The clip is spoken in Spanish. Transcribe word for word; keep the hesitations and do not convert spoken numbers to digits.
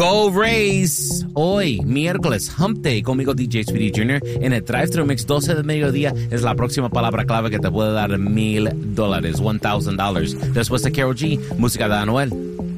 Go Rays. Hoy, miércoles, Hump Day, conmigo D J Speedy junior En el Drive Thru Mix, doce de mediodía, es la próxima palabra clave que te puede dar mil dólares, one thousand dollars. Después de Karol G, música de Anuel.